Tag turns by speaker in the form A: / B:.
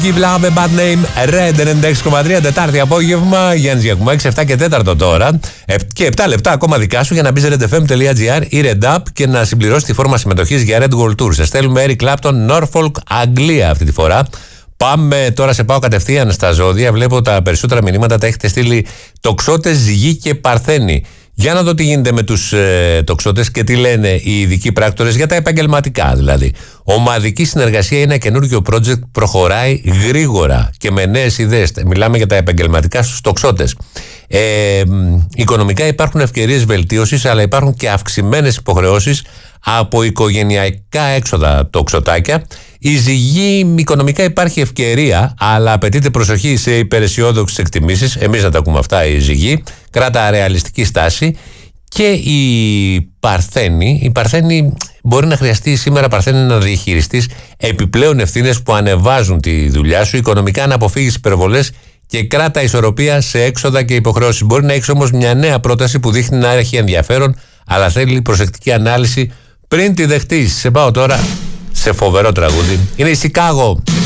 A: Give Love a Bad Name, Red 96,3, Τετάρτη απόγευμα, Γιάννης Γιακουμάκης, 7 και 4 τώρα. Και 7 λεπτά ακόμα δικά σου για να μπεις redfm.gr ή Red Up και να συμπληρώσεις τη φόρμα συμμετοχής για Red World Tour. Σε στέλνουμε Eric Clapton, Norfolk, Αγγλία αυτή τη φορά. Πάμε τώρα, σε πάω κατευθείαν στα ζώδια. Βλέπω τα περισσότερα μηνύματα τα έχετε στείλει τοξότες, ζυγοί και παρθένοι. Για να δω τι γίνεται με τους τοξότες και τι λένε οι ειδικοί πράκτορες για τα επαγγελματικά δηλαδή. Ομαδική συνεργασία είναι ένα καινούργιο project, προχωράει γρήγορα και με νέες ιδέες. Μιλάμε για τα επαγγελματικά στους τοξότες. Οικονομικά υπάρχουν ευκαιρίες βελτίωσης, αλλά υπάρχουν και αυξημένες υποχρεώσεις από οικογενειακά έξοδα τοξοτάκια. Οι ζυγοί, οικονομικά υπάρχει ευκαιρία, αλλά απαιτείται προσοχή σε υπεραισιόδοξες εκτιμήσεις. Εμείς να τα ακούμε αυτά οι ζυγοί. Κράτα ρεαλιστική στάση. Και οι παρθένοι μπορεί να χρειαστεί σήμερα να διαχειριστείς επιπλέον ευθύνες που ανεβάζουν τη δουλειά σου. Οικονομικά να αποφύγεις υπερβολές και κράτα ισορροπία σε έξοδα και υποχρεώσεις. Μπορεί να έχεις όμως μια νέα πρόταση που δείχνει να έχει ενδιαφέρον, αλλά θέλει προσεκτική ανάλυση πριν τη δεχτείς. Σε πάω τώρα σε φοβερό τραγούδι. Είναι η Chicago.